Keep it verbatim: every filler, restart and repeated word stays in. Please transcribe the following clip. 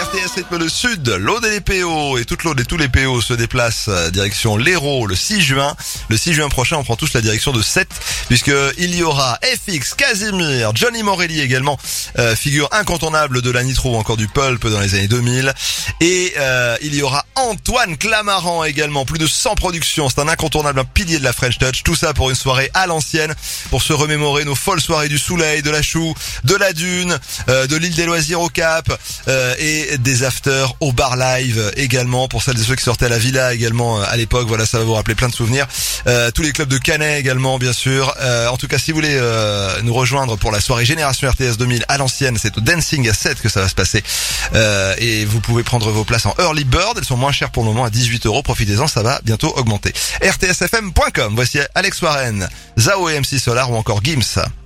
R T S Rythme le Sud, l'Aude et les P O et toute l'Aude et tous les P O se déplacent direction l'Hérault le six juin. Le six juin prochain, on prend tous la direction de Sète puisque il y aura F X, Casimir, Johnny Morelli également, euh, figure incontournable de la Nitro ou encore du Pulp dans les années deux mille. Et euh, il y aura Antoine Clamaran également, plus de cent productions, c'est un incontournable, un pilier de la French Touch. Tout ça pour une soirée à l'ancienne, pour se remémorer nos folles soirées du Soleil, de la Chou, de la Dune, euh, de l'île des Loisirs au Cap, euh, et des afters au bar live également, pour celles et ceux qui sortaient à la Villa également à l'époque. Voilà, ça va vous rappeler plein de souvenirs. Euh, tous les clubs de Canet également, bien sûr. Euh, en tout cas, si vous voulez euh, nous rejoindre pour la soirée Génération R T S deux mille à l'ancienne, c'est au Dancing à sept que ça va se passer. Euh, et vous pouvez prendre vos places en Early Bird. Elles sont moins chères pour le moment, à dix-huit euros. Profitez-en, ça va bientôt augmenter. R T S F M point com. Voici Alex Warren, Zao et M C Solar ou encore Gims.